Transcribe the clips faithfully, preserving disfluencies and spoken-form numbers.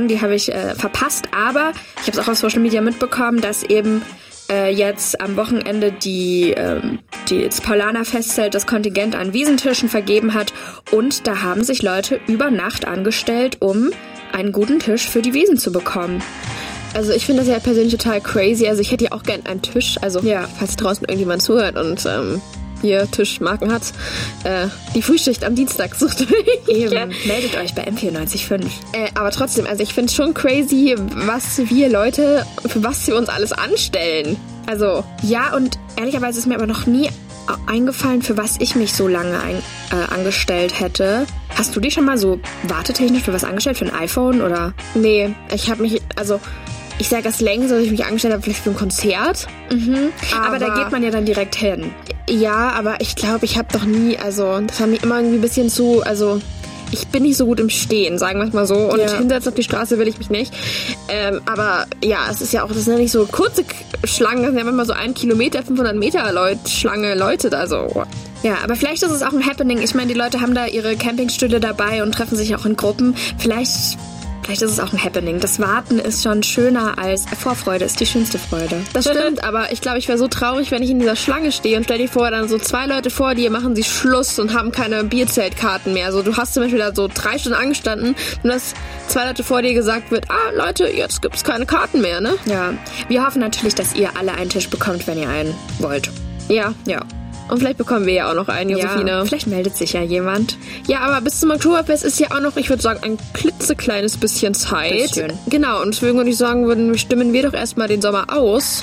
Sendung, die habe ich äh, verpasst, aber ich habe es auch auf Social Media mitbekommen, dass eben äh, jetzt am Wochenende die, ähm, die das Paulaner-Festzelt das Kontingent an Wiesentischen vergeben hat und da haben sich Leute über Nacht angestellt, um einen guten Tisch für die Wiesn zu bekommen. Also ich finde das ja persönlich total crazy. Also ich hätte ja auch gern einen Tisch. Also ja, falls draußen irgendjemand zuhört und ähm, hier Tischmarken hat. Äh, die Frühschicht am Dienstag sucht mich. Eben, meldet euch bei M vierundneunzig Komma fünf. Äh, aber trotzdem, also ich finde es schon crazy, was wir Leute, für was wir uns alles anstellen. Also ja, und ehrlicherweise ist mir aber noch nie eingefallen, für was ich mich so lange ein, äh, angestellt hätte. Hast du dich schon mal so wartetechnisch für was angestellt? Für ein iPhone oder? Nee, ich habe mich, also ich sage das längst, dass ich mich angestellt habe, vielleicht für ein Konzert. Mhm. Aber, aber da geht man ja dann direkt hin. Ja, aber ich glaube, ich habe doch nie, also das war mir immer irgendwie ein bisschen zu, also ich bin nicht so gut im Stehen, sagen wir es mal so. Und ja. hinsetzen auf die Straße will ich mich nicht. Ähm, aber ja, es ist ja auch, das sind ja nicht so kurze Schlangen, das sind ja manchmal so ein Kilometer, fünfhundert Meter Leut, Schlange Leute da so. Ja, aber vielleicht ist es auch ein Happening. Ich meine, die Leute haben da ihre Campingstühle dabei und treffen sich auch in Gruppen. Vielleicht... Vielleicht ist es auch ein Happening. Das Warten ist schon schöner als Vorfreude, ist die schönste Freude. Das stimmt, aber ich glaube, ich wäre so traurig, wenn ich in dieser Schlange stehe und stell dir vor, dann so zwei Leute vor dir machen sie Schluss und haben keine Bierzeltkarten mehr. Also du hast zum Beispiel da so drei Stunden angestanden und dass zwei Leute vor dir gesagt wird, ah Leute, jetzt gibt's keine Karten mehr, ne? Ja, wir hoffen natürlich, dass ihr alle einen Tisch bekommt, wenn ihr einen wollt. Ja, ja. Und vielleicht bekommen wir ja auch noch einen, Josephine. Ja, vielleicht meldet sich ja jemand. Ja, aber bis zum Oktoberfest ist ja auch noch, ich würde sagen, ein klitzekleines bisschen Zeit. Bisschen. Genau, und deswegen würde ich sagen, würden, stimmen wir doch erstmal den Sommer aus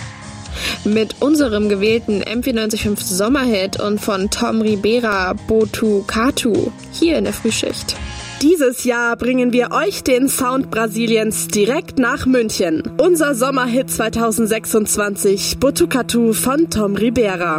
mit unserem gewählten M vierundneunzig Komma fünf Sommerhit und von Tom Ribera, Botu Katu, hier in der Frühschicht. Dieses Jahr bringen wir euch den Sound Brasiliens direkt nach München. Unser Sommerhit zwanzig sechsundzwanzig, Botucatu von Tom Ribera.